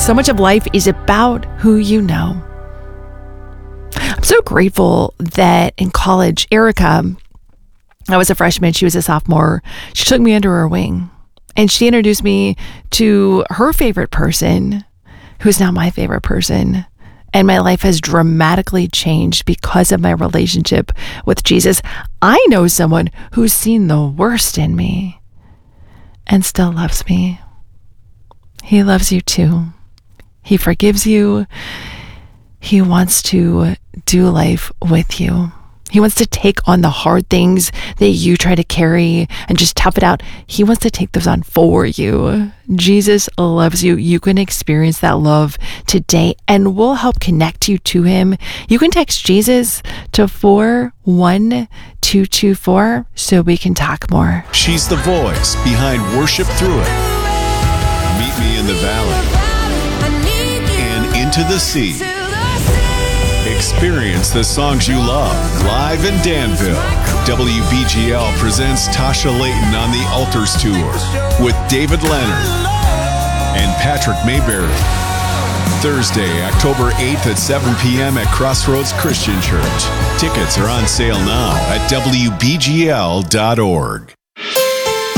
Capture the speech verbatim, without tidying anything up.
So much of life is about who you know. I'm so grateful that in college, Erica, I was a freshman, she was a sophomore, she took me under her wing and she introduced me to her favorite person, who's now my favorite person. And my life has dramatically changed because of my relationship with Jesus. I know someone who's seen the worst in me and still loves me. He loves you too. He forgives you. He wants to do life with you. He wants to take on the hard things that you try to carry and just tough it out. He wants to take those on for you. Jesus loves you. You can experience that love today, and we'll help connect you to him. You can text Jesus to four one two two four so we can talk more. She's the voice behind Worship Through It. Meet me in the valley and into the sea. Experience the songs you love live in Danville. W B G L presents Tasha Layton on the Altars Tour with David Leonard and Patrick Mayberry. Thursday, October eighth at seven p.m. at Crossroads Christian Church. Tickets are on sale now at W B G L dot org.